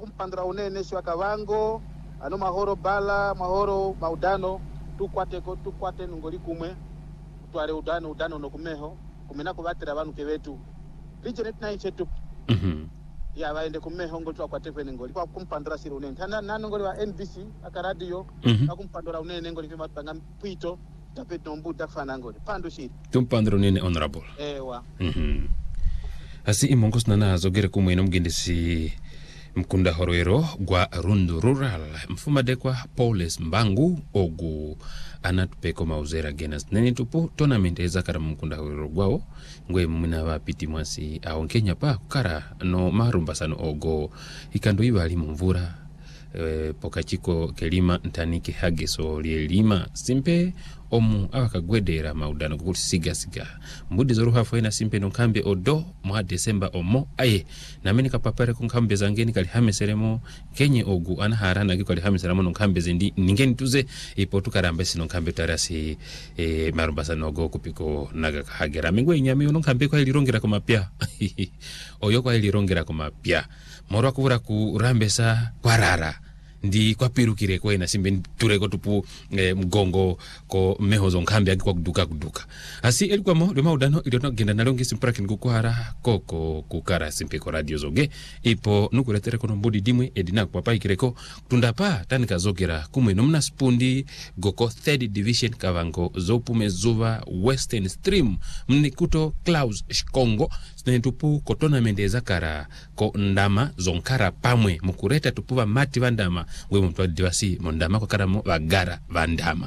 kumpandura unene shwa kavango ano mahoro bala mahoro maudano tukwate nungoli kumwe twale udano no kumeho kumena kubatira abantu kebetu region na ichetu ya baende kumeho ngo twakwate kwe ngoli kwa kumpandura siro unene nano ngoli wa NBC aka radio akumpandura unene ngoli kwa panga pwito tapeto mbuda fana ngoli pando shiri tumpandura unene honorable ewa asi imongos nana zogere kumwe no mgendesi mkunda horoero gwa rundu rural mfumade kwa Paules Mbangu ogu anatupeko mauzera genas nene tupo tournament ezakara mkunda horoero gwao ngwe muna wapiti mwasi aonkenya pa kukara no marumbasano ogo ikando iwa alimu mvura pokachiko kelima ntanike hageso lielima simpe omu awakagwedera maudano kukuti siga mbudi zoru hafo ena simpe nonkambe odo mwa Desemba omo aye na meni kapapare kunkambe zangeni kali hameseremo kenye ogu anaharana kiko kali hameseremo nonkambe zendi ningeni tuze ipo tukarambe si nonkambe tarasi marumbasa nogo kupiko naga kahagera mingwe inyame nonkambe kwa ilirongera kumapia oyo kwa ilirongera kumapia moro kuvura kurambesa kwa rara ndi kwa pirukire kwa ina simbe tureko tupu mgongo ko mehozo nkambe kwa kuduka asi elikuwa mo lema udano iliono genda nalongi simpara kukwara koko kukara simpe ko radio zoge ipo nukuletere kono mbudi dimwe edina kwa pai kireko tundapa tanika zogera kumwe nomna spundi goko 3rd division kavango zopume zuva western stream mnikuto Klaus Shkongo tupu ko tournament ezakara ko ndama zonkara pamwe mukureta tupuva mati vandama we mtu diwasi mondama kwa karamo bagara vandama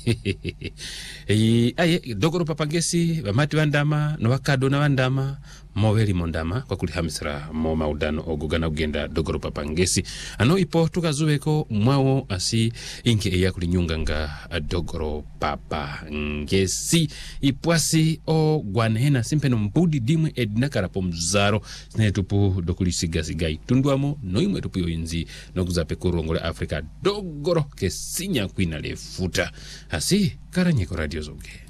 aye dogoro papangesi mati vandama no wakado na vandama moweli mondama kwa kulihamisra mo maudano ogugana ugenda dogoro papangesi ano ipo tukazuweko mwao asi inke eya kulinyunganga dogoro papangesi ipwasi o gwanhena simpeno mbudi dimwe edina karapo mzaro sinetupu dokulisiga tunduamo noimwe tupu yoinzi nokuzape kurongole Afrika dogoro kesinya kuina lefuta asi karanyeko radio zoge